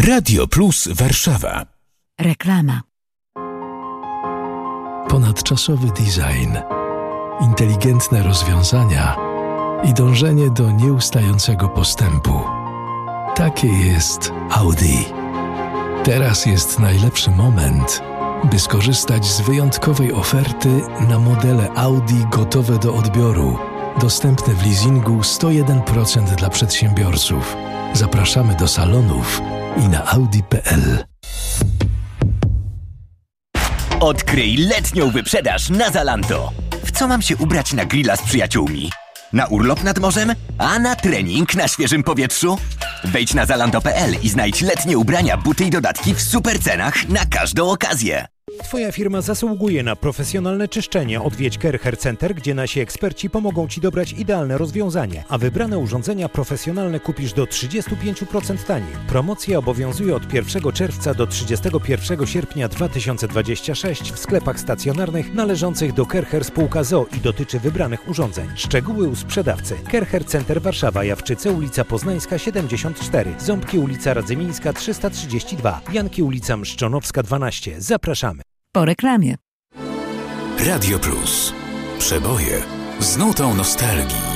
Radio Plus Warszawa. Reklama. Ponadczasowy design, inteligentne rozwiązania i dążenie do nieustającego postępu. Takie jest Audi. Teraz jest najlepszy moment, by skorzystać z wyjątkowej oferty na modele Audi gotowe do odbioru. Dostępne w leasingu 101% dla przedsiębiorców. Zapraszamy do salonów i na audi.pl. Odkryj letnią wyprzedaż na Zalando. W co mam się ubrać na grilla z przyjaciółmi? Na urlop nad morzem? A na trening na świeżym powietrzu? Wejdź na zalando.pl i znajdź letnie ubrania, buty i dodatki w super cenach na każdą okazję. Twoja firma zasługuje na profesjonalne czyszczenie. Odwiedź Care Hair Center, gdzie nasi eksperci pomogą Ci dobrać idealne rozwiązanie, a wybrane urządzenia profesjonalne kupisz do 35% taniej. Promocja obowiązuje od 1 czerwca do 31 sierpnia 2026 w sklepach stacjonarnych należących do Care Hair Spółka z o.o. i dotyczy wybranych urządzeń. Szczegóły u sprzedawcy. Care Hair Center Warszawa, Jawczyce, ulica Poznańska 74, Ząbki, ulica Radzymińska 332, Janki, ulica Mszczonowska 12. Zapraszamy. Po reklamie. Radio Plus. Przeboje z nutą nostalgii.